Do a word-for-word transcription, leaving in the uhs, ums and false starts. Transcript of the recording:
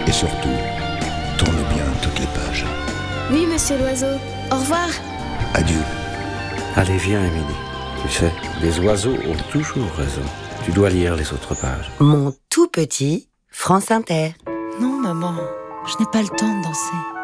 Et surtout, tourne bien toutes les pages. Oui, monsieur l'oiseau. Au revoir. Adieu. Allez, viens, Émilie. Tu sais, les oiseaux ont toujours raison. Tu dois lire les autres pages. Mon tout petit France Inter. Non, maman, je n'ai pas le temps de danser.